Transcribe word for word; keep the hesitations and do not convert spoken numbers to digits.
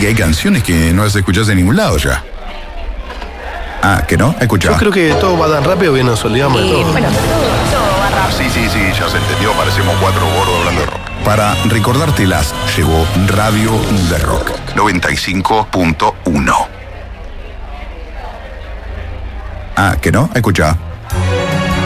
que hay canciones que no las escuchás en ningún lado ya. Ah, ¿que no? Escuchá. Yo creo que todo va tan rápido que nos olvidamos de Eh, todo. bueno, todo, todo va rápido. Sí, sí, sí, ya se entendió. Parecemos cuatro gordos hablando de rock. Para recordártelas, llegó Radio de Rock noventa y cinco punto uno. Ah, ¿que no? Escuchá.